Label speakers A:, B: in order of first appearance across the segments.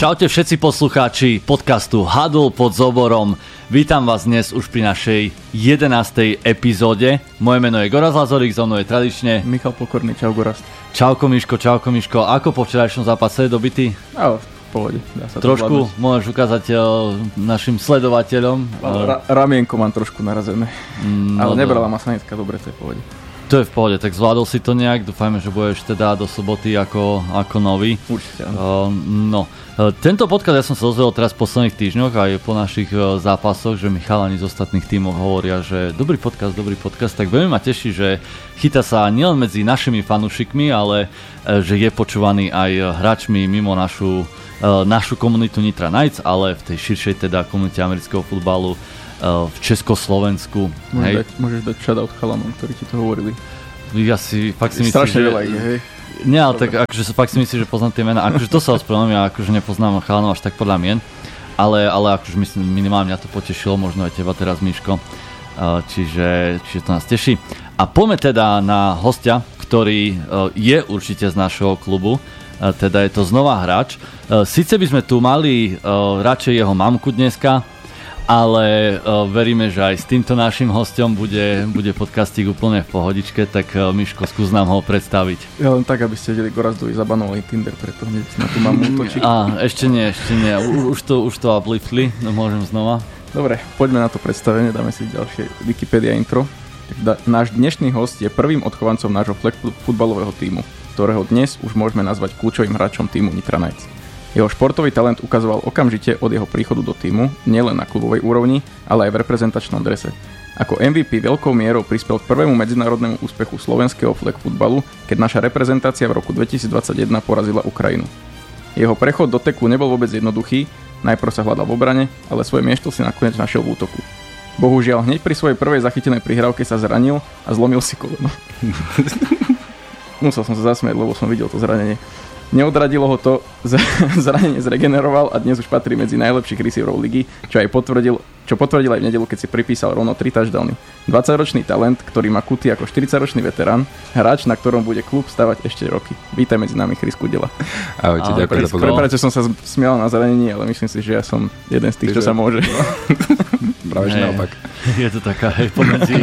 A: Čaute všetci poslucháči podcastu Huddle pod Zoborom. Vítam vás dnes už pri našej 11. epizóde. Moje meno je Gorazd Lazorík, so mnou je tradične
B: Michal Pokorný. Čau Gorazd.
A: Čauko Miško. Ako po včerajšom zápase, dobitý?
B: V pohode, dá sa to
A: trošku zvládnuť. Môžeš ukázať našim sledovateľom.
B: Ramienko mám trošku narazené, ale nebrala ma sanitka, dobre, to je v pohode.
A: To je v pohode, tak zvládol si to nejak, dúfajme, že budeš teda do soboty ako nový.
B: Určite.
A: Tento podcast ja som sa dozvedel teraz v posledných týždňoch aj po našich zápasoch, že mi chalani z ostatných tímov hovoria, že dobrý podcast, tak veľmi ma teší, že chytá sa nielen medzi našimi fanúšikmi, ale že je počúvaný aj hráčmi mimo našu komunitu Nitra Knights, ale v tej širšej teda komunite amerického futbalu v Československu.
B: Môžeš dať shoutout chalanom, ktorí ti to hovorili.
A: Ja si fakt si myslím,
B: strašne veľa ich, hej.
A: Nie, ale tak akože fakt si myslím, že poznám tie mená. Akože to sa ospravedlňujem, ja akože nepoznám chalanov až tak podľa mien. Ale akože myslím, minimálne mňa to potešilo, možno aj teba teraz, Miško. Čiže to nás teší. A poďme teda na hostia, ktorý je určite z našeho klubu. Teda je to znova hráč. Sice by sme tu mali radšej jeho mamku dneska, ale veríme, že aj s týmto našim hosťom bude podcastík úplne v pohodičke, tak Miško, skús nám ho predstaviť.
B: Ja len tak, aby ste vedeli, Gorazdovi zabanovali Tinder, preto hneď na tú mamu útočí.
A: Ešte nie. Už to upliftli, no môžem znova.
B: Dobre, poďme na to predstavenie, dáme si ďalšie Wikipedia intro. Náš dnešný host je prvým odchovancom nášho futbalového tímu, ktorého dnes už môžeme nazvať kľúčovým hráčom tímu Nitra Knights. Jeho športový talent ukazoval okamžite od jeho príchodu do tímu, nielen na klubovej úrovni, ale aj v reprezentačnom drese. Ako MVP veľkou mierou prispel k prvému medzinárodnému úspechu slovenského flag futbalu, keď naša reprezentácia v roku 2021 porazila Ukrajinu. Jeho prechod do teku nebol vôbec jednoduchý, najprv sa hľadal v obrane, ale svoje miesto si nakoniec našiel v útoku. Bohužiaľ, hneď pri svojej prvej zachytenej prihrávke sa zranil a zlomil si koleno. Musel som sa zasmiať, lebo som videl to zranenie. Neodradilo ho to, zranenie zregeneroval a dnes už patrí medzi najlepších receiverov ligy, čo potvrdil aj v nedeľu, keď si pripísal rovno 3 touchdowny. 20-ročný talent, ktorý má kuty ako 40-ročný veterán, hráč, na ktorom bude klub stavať ešte roky. Vítaj medzi nami, Chris Kudela.
C: Ahojte, ďakujem za pozornosť.
B: Prepáčte, som sa smial na zranení, ale myslím si, že ja som jeden z tých, čo sa môže.
C: Práve že naopak.
A: Je to taká, pomedzi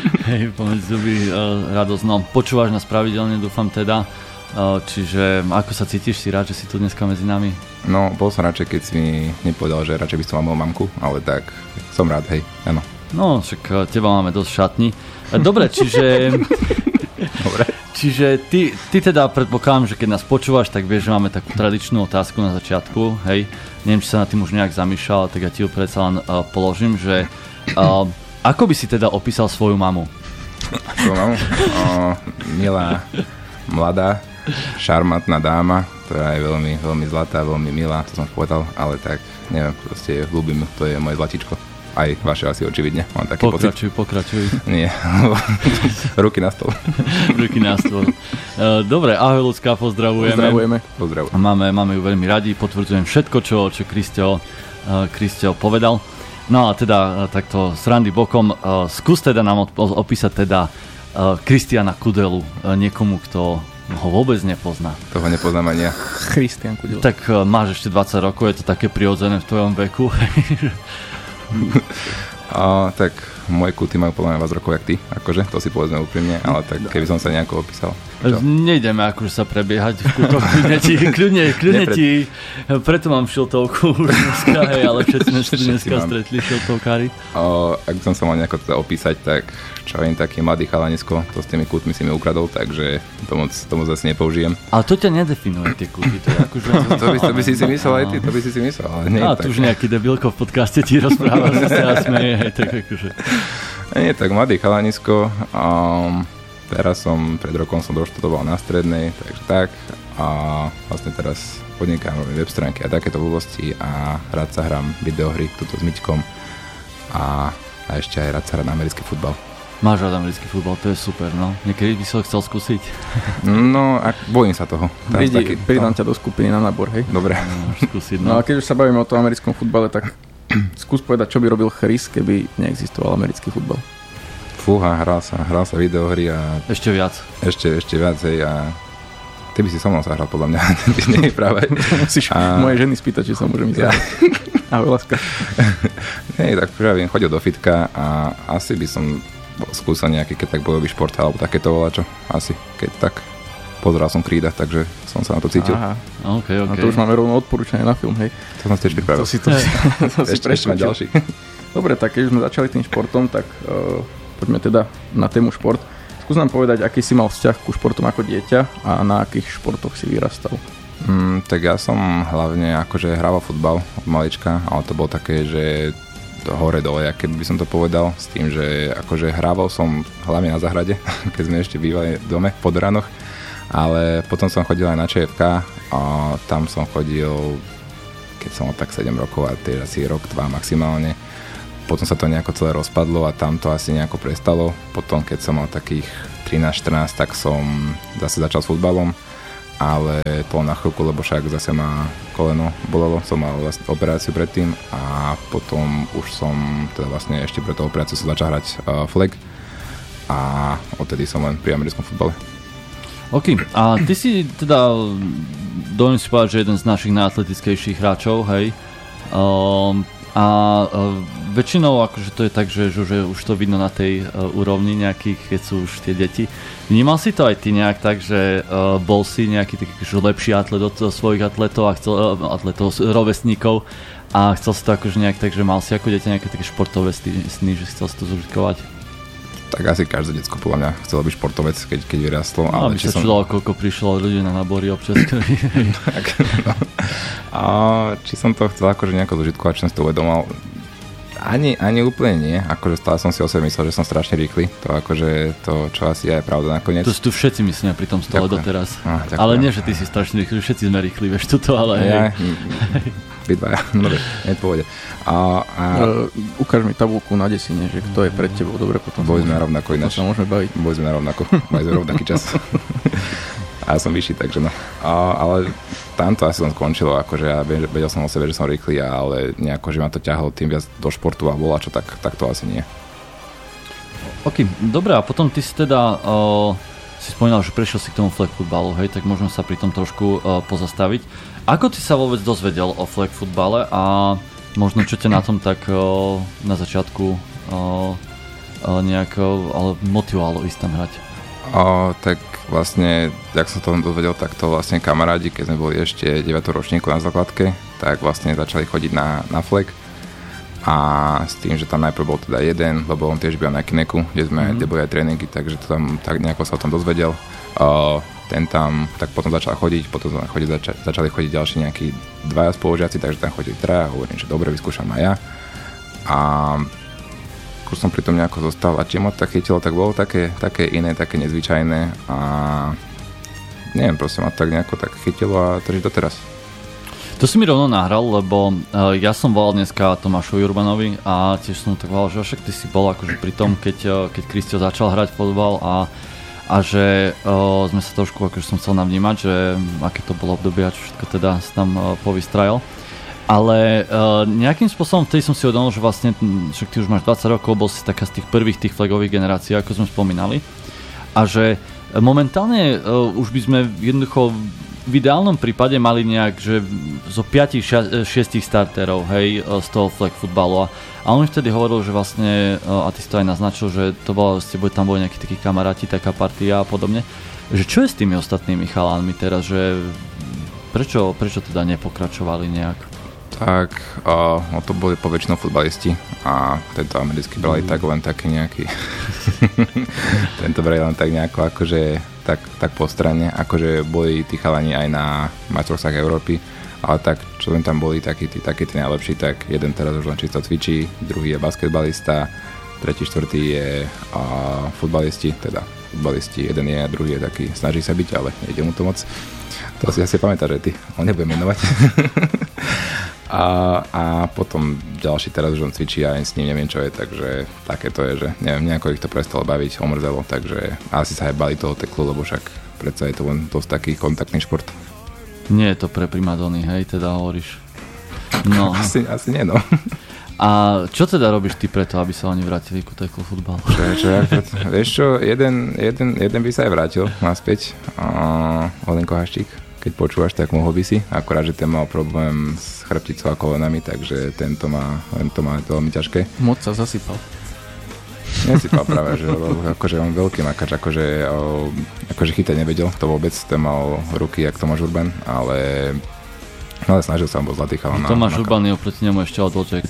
A: zuby radosť. No, počúvaš nás pravidelne, dúfam teda. Čiže ako sa cítiš, si rád, že si tu dneska medzi nami?
C: No, bol som radšej, keď si mi nepovedal, že radšej by som mal moju mamku, ale tak som rád, hej, áno.
A: No, však teba máme dosť šatní. Dobre, čiže ty teda predpokladám, že keď nás počúvaš, tak vieš, že máme takú tradičnú otázku na začiatku, hej. Neviem, či sa nad tým už nejak zamýšľal, tak ja ti ju predsa len položím, že ako by si teda opísal svoju mamu?
C: Svoju mamu? Milá, mladá, šarmantná dáma, ktorá je veľmi, veľmi zlatá, veľmi milá, to som povedal, ale tak, neviem, proste ľúbim, to je moje zlatičko. Aj vaše asi očividne, mám taký pocit.
A: Pokračuj.
C: Nie, ruky na stôl.
A: Ruky na stôl. Dobre, ahoj ľudská, pozdravujeme. Máme ju veľmi radi, potvrdzujem všetko, čo Krisťo povedal. No a teda takto srandy bokom, skús teda nám opísať teda Kristiana Kudelu, niekomu, kto ho vôbec nepozná.
C: Toho nepoznám ani ja.
B: Kristian Kudela.
A: Tak máš ešte 20 rokov, je to také prirodzené v tvojom veku.
C: Tak moje kuty majú podľa mňa vás rokov jak ty, akože, to si povedzme úprimne, ale tak keby som sa nejako opísal. Čo?
A: Nejdeme akože sa prebiehať v kutoch, kľudne ti, preto mám šiltovku už dneska, hej, ale všetci sme dneska stretli šiltovkári.
C: Ak by som sa mal nejako teda opísať, tak čo viem, taký mladý chalanisko, to s tými kutmi si mi ukradol, takže to moc zase nepoužijem.
A: Ale to ťa nedefinuje, tie kuty, to je akože...
C: to by si myslel aj ty, to by si myslel, ale nie.
A: Tu už nejaký debilko v podcaste ti rozpráva, že sa smeje, hej, tak akože...
C: Nie, tak mladý chalanisko, teraz pred rokom som doštudoval na strednej, takže tak, a vlastne teraz podnikám web stránky a takéto blbosti a rád sa hrám videohry, tuto s Miťkom a ešte aj rád sa hrám na americký futbal.
A: Máš rád americký futbal, to je super, no. Niekedy by si ho chcel skúsiť?
C: No, bojím sa toho.
B: Pridám ťa do skupiny na nábor, hej?
C: Dobre.
A: Skúsiť,
B: no. No a keď už sa bavíme o tom americkom futbale, tak skús povedať, čo by robil Chris, keby neexistoval americký futbal.
C: Fúha, hral sa videohry a...
A: Ešte viac.
C: Ešte viac, hej, a ty by si so mnou sa hral, podľa mňa. Ty nie práve.
B: Musíš moje ženy spýtať, či sa môžem ísť. Ahoj, láska.
C: Nie, tak viem, chodil do fitka a asi by som skúsil nejaký, keď tak bojový šport, alebo takéto volačo. Asi, keď tak. Pozeral som Creeda, takže som sa na to cítil.
B: Aha.
A: Okay.
B: A to už máme rovno odporúčanie na film, hej.
C: To som tiež pripravil.
B: To si
C: ešte ďalší.
B: Dobre, tak keď už sme začali tým športom, tak poďme teda na tému šport. Skús nám povedať, aký si mal vzťah ku športom ako dieťa a na akých športoch si vyrastal?
C: Tak ja som hlavne akože hrával futbal od malička, ale to bolo také, že hore dole, keby by som to povedal, s tým, že akože hrával som hlavne na záhrade, keď sme ešte bývali dome po Doranoch, ale potom som chodil aj na ČFK a tam som chodil, keď som mal tak 7 rokov a tiež asi rok, 2 maximálne. Potom sa to nejako celé rozpadlo a tam to asi nejako prestalo. Potom, keď som mal takých 13-14, tak som zase začal s futbalom, ale to na chvíľku, lebo však zase ma koleno bolelo, som mal vlastne operáciu predtým a potom už som teda vlastne ešte pre tú operáciu sa začal hrať flag a odtedy som len pri americkom futbale.
A: OK, a ty si teda, dovolím si povedať, že jeden z našich najatletickejších hráčov, hej, väčšinou akože to je tak, že už to vidno na tej úrovni nejakých, keď sú už tie deti. Vnímal si to aj ty nejak tak, že bol si nejaký taký lepší atlet od svojich atletov a atletov rovesníkov a chcel si to akože nejak tak, že mal si ako dieťa nejaké také športové sny, že chcel si to zužitkovať?
C: Tak asi každé decko podľa mňa chcelo byť športovec, keď vyrastlo.
A: Ale by sa čudalo, koľko prišlo ľudí na nábory občas.
C: A či som to chcel akože nejako zužitkovať, čo som si to uvedomal, ani úplne nie, akože stále som si o sebe myslel, že som strašne rýchly, to akože to, čo asi je pravda nakoniec.
A: To tu všetci myslia pri tom stole doteraz. Ale nie, že ty si strašne rýchly, všetci sme rýchli, vieš toto, ale
C: ja, vydvaja, no dobre, nie v pohode.
B: Ukáž mi tabulku na desine, že kto je pred tebou, dobre potom.
C: Boli sme rovnako ináč.
B: To sa môžeme baviť.
C: Boli sme rovnako, mali sme rovnaký čas. A ja som vyšší, takže no. Ale tamto asi som skončilo, akože ja vedel som o sebe, že som rýchly, ale nejako, že ma to ťahalo tým viac do športu a bola čo, tak to asi nie.
A: OK, dobre, a potom ty si teda si spomínal, že prešiel si k tomu flag futbalu, hej, tak môžeme sa pri tom trošku pozastaviť. Ako ty sa vôbec dozvedel o flag futbale a možno čo ťa na tom tak na začiatku nejak motivovalo ísť tam hrať?
C: Tak vlastne, jak som to dozvedel, tak to vlastne kamarádi, keď sme boli ešte 9. ročníku na základke, tak vlastne začali chodiť na flag a s tým, že tam najprv bol teda jeden, lebo on tiež byl na Kineku, kde boli aj tréningy, takže to tam tak nejako sa o tom dozvedel. Ten tam tak potom začal chodiť, potom začali chodiť ďalší nejakí 2 spolužiaci, takže tam chodili 3 a hovorím, že dobre, vyskúšam aj ja. A už som pri tom nejako zostal a čím ma tak chytilo, tak bolo také iné, také nezvyčajné a neviem, proste ma tak nejako tak chytilo a to je doteraz.
A: To si mi rovno nahral, lebo ja som volal dneska Tomášovi Urbanovi a tiež som tak volal, že však ty si bol akože pri tom, keď Kristio začal hrať fotbal a že sme sa trošku, akože som chcel navnímať, že aké to bolo obdobie a čo všetko teda sa tam povystrajal. Ale nejakým spôsobom vtedy som si uvedomil, že vlastne, však ty už máš 20 rokov, bol si taká z tých prvých tých flagových generácií, ako sme spomínali. A že momentálne už by sme jednoducho v ideálnom prípade mali nejak, že zo 5-6 starterov, hej, z toho flag futbalu. A on vtedy hovoril, že vlastne, a ty si to aj naznačil, že to bolo, s tebou tam boli nejakí takí kamaráti, taká partia a podobne. Že čo je s tými ostatnými chalánmi teraz, že prečo teda nepokračovali nejak?
C: Tak, to boli poväčšinou futbalisti a tento americký brali tak len taký nejaký tento brali len tak nejako akože tak po strane, akože boli tí chalani aj na majstrovstvách Európy, ale tak čo len tam boli takí tí najlepší, tak jeden teraz už len čisto cvičí, druhý je basketbalista, tretí, štvrtý je futbalisti, jeden je a druhý je taký, snaží sa byť, ale nejde mu to moc. To si asi pamätáš, že ty, on nebudem menovať. A potom ďalší teraz už on cvičí a s ním neviem čo je, takže také to je, že neviem, nejako ich to prestalo baviť, omrzelo, takže asi sa aj bali toho teklu, lebo však predsa je to len dosť taký kontaktný šport.
A: Nie je to pre primadony, hej, teda hovoríš. No.
C: Asi nie, no.
A: A čo teda robíš ty preto, aby sa oni vrátili ku tackle futbalu?
C: Vieš čo, jeden by sa aj vrátil naspäť. Olenko Haštík, keď počúvaš, tak mohol by si. Akorát, že ten mal problém s chrbticou a kolenami, takže tento má to veľmi ťažké.
B: Moc sa zasypal.
C: Nesypal práve, že akože on veľký makáč, akože chytať nevedel, to vôbec, ten mal ruky jak Tomáš Urban, ale snažil sa, on bol zlatý chalan.
A: Tomáš Urban je oproti nemu ešte odloček.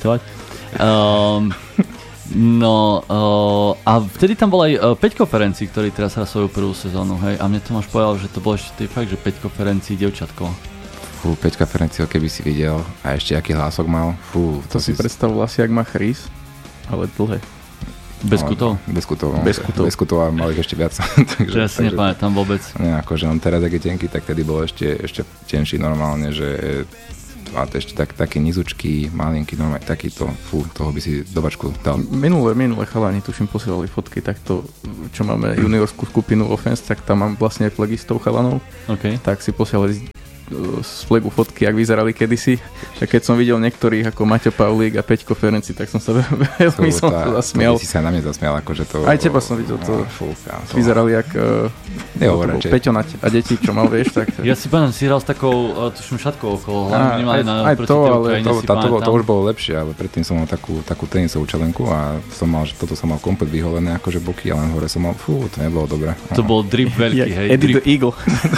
A: A vtedy tam bol aj Peťko Ferenci, ktorý teraz hrá svoju prvú sezónu, hej, a mne Tomáš povedal, že to bol ešte fakt, že Peťko Ferenci, dievčatko.
C: Peťka Ferencio, keby si videl, a ešte aký hlások mal,
B: to si predstavil asi, jak má chrís, ale dlhé.
A: Bez kutov?
C: Bez kutov a mal ich ešte viac.
A: takže ja si nepamätám vôbec.
C: Nie, akože on teraz, ak je tenký, tak tedy bol ešte tenší normálne, že máte ešte taký nizučký, malinký, normálne takýto, toho by si do bačku dal.
B: Minulé chalani, tuším, posielali fotky takto, čo máme juniorskú skupinu Offense, tak tam mám vlastne aj flagistov chalanov.
A: Okay.
B: Tak si posielali z flagu fotky, ak vyzerali kedysi. A keď som videl niektorých ako Maťo Pavlík a Peťko Ferenci, tak som sa veľmi zasmial.
C: To by si sa na mňa zasmial, akože to...
B: Aj teba som videl, to vyzerali jak Peťo a deti, čo mal, vieš, tak...
A: Ja si pamätám, si hral s takou tuším šatkou okolo hlavy,
B: aj to, ale
C: to už bolo lepšie, ale predtým som mal takú tenisovú čelenku a som mal, že toto som mal komplet vyholené, akože boky, ale hore som mal, to nebolo dobré.
A: To bol drip veľký, hej.
B: Eddie the Eagle.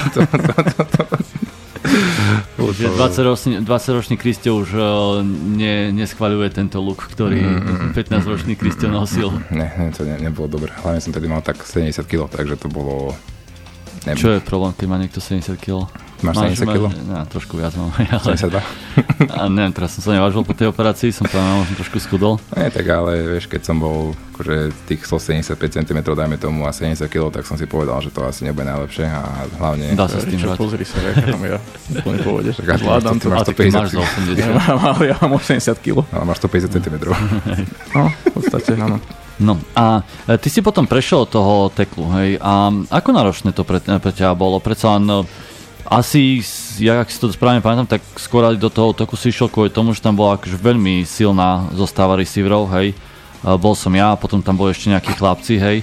A: Že 20-ročný Kristio už neschvaľuje tento look, ktorý 15-ročný Kristio nosil.
C: To nebolo dobré. Hlavne som tedy mal tak 70 kg, takže to bolo...
A: Čo je problém, keď má niekto 70 kg?
C: Máš 70 kg?
A: Ja, trošku viac mám.
C: 72?
A: A neviem, teraz som sa nevážil po tej operácii, som povedal, možno trošku schudol.
C: Nie, tak ale vieš, keď som bol akože tých 175 cm, dajme tomu, a 70 kg, tak som si povedal, že to asi nebude najlepšie a hlavne...
A: Dá sa s tým hrať.
B: Pozri sa, ja úplne povede.
C: Zvládam to.
A: A ty máš za 80.
B: Ja mám 80 kg.
C: Ale máš 150 cm.
B: No, v podstate, áno.
A: No a ty si potom prešiel od toho teklu, hej, a ako náročné to pre teba bolo? Predsa len asi, ak si to správne pamätám, tak skôr do toho toku si išiel kvôli tomu, že tam bola akože veľmi silná zostava receiverov, hej. Bol som ja, potom tam boli ešte nejakí chlapci, hej.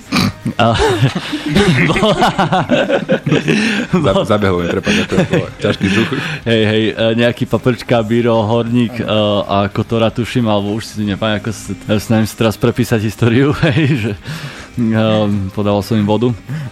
C: Zabehol mi, prepáč, ťažký vzduch.
A: Hej, nejaký Paprčka, Biro, Horník a Kotora, tuším, alebo už si nepamätám, ako snažím si teraz prepísať históriu, hej, že podával som im vodu.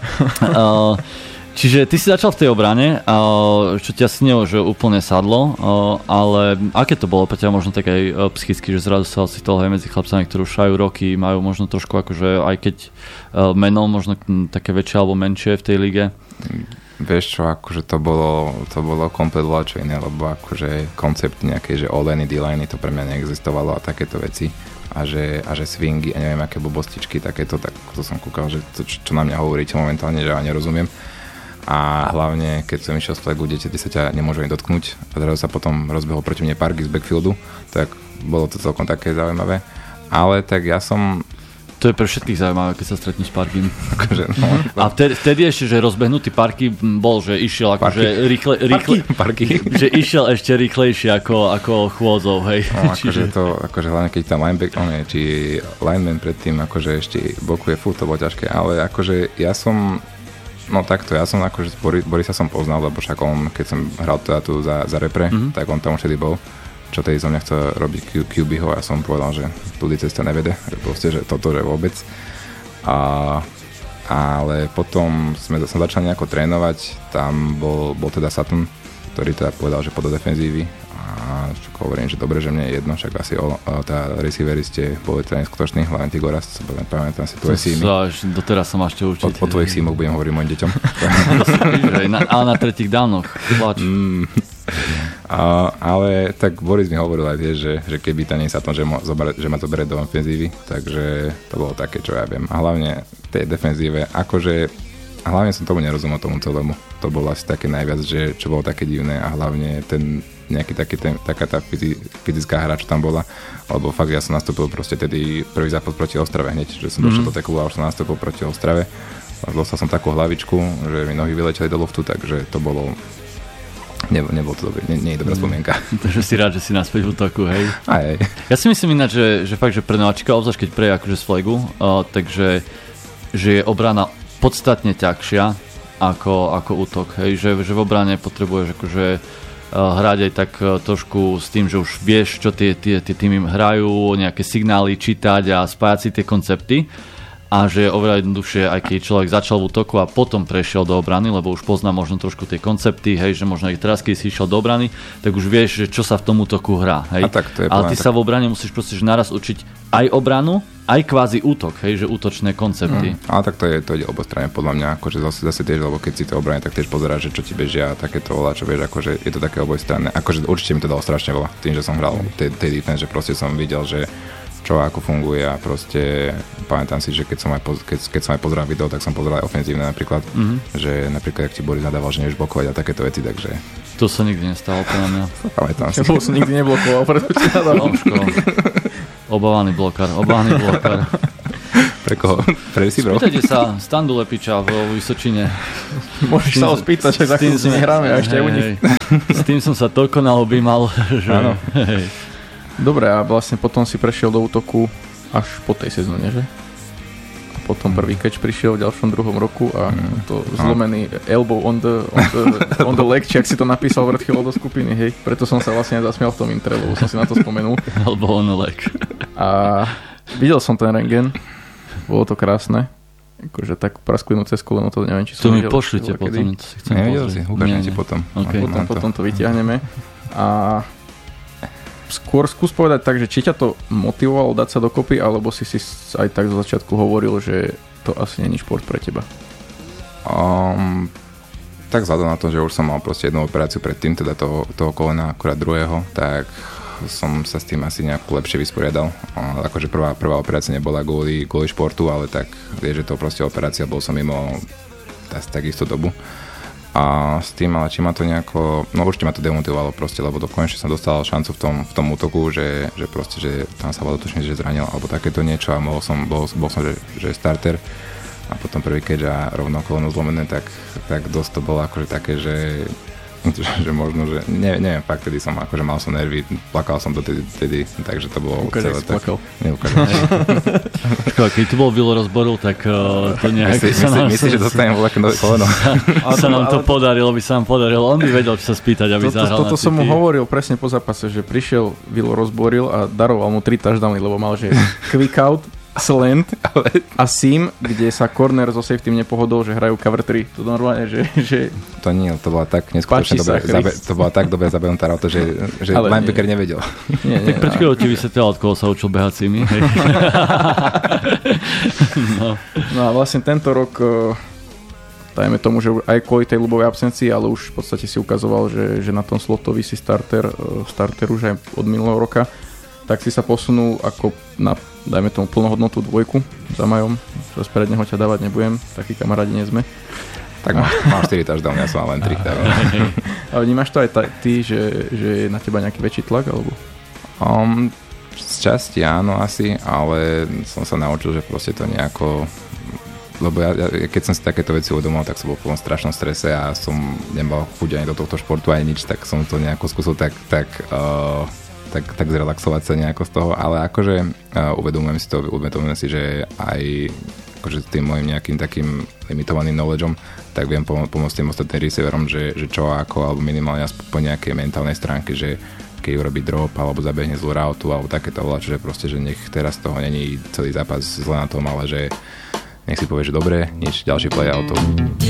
A: Čiže ty si začal v tej obrane, čo ťa si že úplne sadlo, ale aké to bolo pre ťa možno tak aj psychicky, že zrazu sa si toho aj medzi chlapcami, ktorí už hrajú roky, majú možno trošku akože aj keď meno, možno také väčšie alebo menšie v tej lige?
C: Vieš čo, akože to bolo komplet čo iné, lebo akože koncept nejakej, že all-line, D-line, to pre mňa neexistovalo a takéto veci. A že swingy a neviem aké blbostičky, takéto, tak to som kúkal, že to, čo na mňa hovoríte momentálne, že ja nerozumiem. A hlavne, keď som išiel z flagu, deti sa ťa nemôžu ani dotknúť a zrazu sa potom rozbehol proti mne Parky z backfieldu, tak bolo to celkom také zaujímavé. Ale tak ja som...
A: To je pre všetkých zaujímavé, keď sa stretnú s Parkym.
C: Akože, no.
A: A vtedy ešte, že rozbehnutý Parky bol, že išiel akože
C: Parky.
A: Že išiel ešte rýchlejšie ako chôdzov, hej.
C: No, akože hlavne keď tam či lineman predtým akože ešte blokuje, to bolo ťažké, ale akože ja som akože Borisa som poznal, lebo však on, keď som hral teda tu za repre, tak on tam už vtedy bol, čo tedy som nechcel robiť QB-ho a ja som povedal, že tudy cesta nevede, že proste, že toto, že vôbec. Ale potom som začal nejako trénovať, tam bol teda Sutton, ktorý teda povedal, že po do defenzívy a hovorím, že dobre, že mne je jedno, však asi tá receivery ste boli teda neskutoční, hlavne ty Gorast, pamätám si tvoje símy.
A: Doteraz sa máš čo učiť.
C: O tvojich símoch budem hovoriť mojim deťom.
A: Ale na tretích downoch, plač.
C: Ale tak Boris mi hovoril aj že keby to nie sa tom, že ma zoberie do ofenzívy, takže to bolo také, čo ja viem. A hlavne tej defenzíve, akože hlavne som tomu nerozumel tomu celému. To bolo asi také najviac, že čo bolo také divné a hlavne taká tá fyzická hra, čo tam bola, lebo fakt ja som nastúpil proste tedy prvý zápas proti Ostrave hneď, že som došiel do takú a už som nastúpil proti Ostrave. Dostal som takú hlavičku, že mi nohy vyleteli do luftu, takže to bolo Nebol to dobrý, nie je dobrá spomienka.
A: Takže si rád, že si naspäť v útoku, hej?
C: Aj.
A: Ja si myslím ináč, že fakt, že pre nováčika, obzvlášť keď preje akože z flagu, takže že je obrana podstatne ťažšia ako útok, hej? Že v obrane potrebuješ akože hrať aj tak trošku s tým, že už vieš, čo tie týmy hrajú, nejaké signály čítať a spájať si tie koncepty. A že je oveľa jednoduchšie, aj keď človek začal v útoku a potom prešiel do obrany, lebo už pozná možno trošku tie koncepty, hej, že možno aj teraz, keď si išiel do obrany, tak už vieš, že čo sa v tom útoku hrá, hej. Ale ty sa v obrane musíš proste naraz učiť aj obranu, aj kvázi útok, hej, že útočné koncepty.
C: Ale tak to ide obostranne podľa mňa, akože zase tiež, lebo keď si to obrane, tak tiež pozeráš, že čo ti bežia, takéto volá, čo vieš, akože je to také obojstranné. Akože určite mi to dalo strašne veľa, tým, že som hral tej defense, že proste som videl, že čo ako funguje a proste pamätám si, že keď som aj pozeral video, tak som pozeral aj ofenzívne napríklad, že napríklad, ak ti Boris nadával, že nevieš blokovať a takéto veci, takže...
A: To sa nikdy nestalo, podľa mňa.
C: Pamätám si.
B: Ja som nikdy neblokoval, preto ti nadával.
A: Obávaný blokár.
C: Pre koho? Pre receiverov?
A: Spýtajte sa Standu Lepiča vo Vysočine.
B: Môžeš sa ho spýtať, že za chvíľu si nehráme a ešte aj u nich.
A: S tým som sa toľko naobímal, že...
C: Áno.
B: Dobre, a vlastne potom si prešiel do útoku až po tej sezóne, že? A potom prvý catch prišiel v ďalšom druhom roku a to zlomený elbow on the leg, či ak si to napísal pred chvíľou do skupiny, hej. Preto som sa vlastne zasmial v tom intre, lebo som si na to spomenul.
A: Elbow on the leg.
B: A videl som ten rentgen, bolo to krásne. Akože takú prasklinú cesku, len to neviem, či som
A: videl. To mi pošlite potom, to si chcem pozrieť.
C: Ukážem ti potom.
A: Okay.
B: Potom to vyťahneme. A skôr skús povedať tak, že či ťa to motivovalo dať sa dokopy, alebo si aj tak zo začiatku hovoril, že to asi není šport pre teba?
C: Tak vzhľadom na to, že už som mal proste jednu operáciu predtým, teda toho kolena, akurát druhého, tak som sa s tým asi nejako lepšie vysporiadal. Akože prvá operácia nebola kvôli športu, ale tak vieš, že to proste operácia, bol som mimo takisto dobu. A s tým, ale či ma to nejako, no určite ma to demotivovalo proste, lebo konečne som dostal šancu v tom útoku, že proste, že tam sa bolo tušne, že zranil, alebo takéto niečo a bol som, že starter a potom prvý keď a rovno koleno zlomené, tak dosť to bolo akože také, že možno, že neviem, fakt, tedy som, akože mal som nervy, plakal som tedy, takže to bolo celé tak. Neukážem.
A: Keď tu bol Vilo rozboril, tak to nejak sa nám...
C: Myslíš, že dostanem voľaké nové koleno?
A: Sa nám to podarilo, on by vedel, čo sa spýtať, aby zahral na
B: Toto som mu hovoril presne po zápase, že prišiel Vilo rozboril a daroval mu 3 touchdowny, lebo mal, že quick out, slant a seam, kde sa corner so safety nepohodol, že hrajú cover 3. To normálne, že... To
C: nie, to bola tak neskutočne to bola tak dobre zabehnutá rauta, že linebacker nevedel.
A: Nie, tak pred chvíľou ti vysvetlil, od koho sa učil behať simi.
B: No a vlastne tento rok dajme tomu, že aj kvôli tej ľubovej absencii, ale už v podstate si ukazoval, že na tom slotovi si starter už aj od minulého roka, tak si sa posunul ako na, dajme tomu, plnohodnotú dvojku za Majom. Teraz pred neho ťa dávať nebudem, takí kamarádi nie sme.
C: Tak mám 4 touchdowny, ja som mal len 3.
B: Ale vnímaš to aj ty, že je na teba nejaký väčší tlak, alebo?
C: Z časti áno asi, ale som sa naučil, že proste to nejako... Lebo ja keď som si takéto veci uvedomil, tak som bol v strašnom strese a som nemal chuť ani do tohto športu ani nič, tak som to nejako skúsil tak zrelaxovať sa nejako z toho, ale akože uvedomujem si, že aj akože s tým mojim nejakým takým limitovaným knowledgeom, tak viem pomôcť tým ostatným receiverom, že čo ako, alebo minimálne po nejakej mentálnej stránke, že keď urobí drop, alebo zabehne zlú rautu, alebo takéto voľač, že proste, že nech teraz toho není celý zápas zle na tom, ale že nech si povie, že dobre, nič, ďalší play auto.